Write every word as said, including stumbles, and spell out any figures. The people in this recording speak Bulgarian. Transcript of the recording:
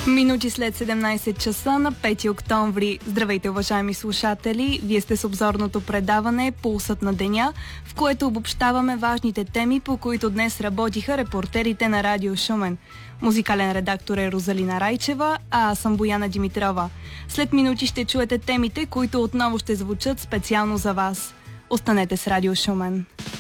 Минути след седемнайсет часа на пети октомври. Здравейте, уважаеми слушатели! Вие сте с обзорното предаване «Пулсът на деня», в което обобщаваме важните теми, по които днес работиха репортерите на Радио Шумен. Музикален редактор е Розалина Райчева, а аз съм Бояна Димитрова. След минути ще чуете темите, които отново ще звучат специално за вас. Останете с Радио Шумен.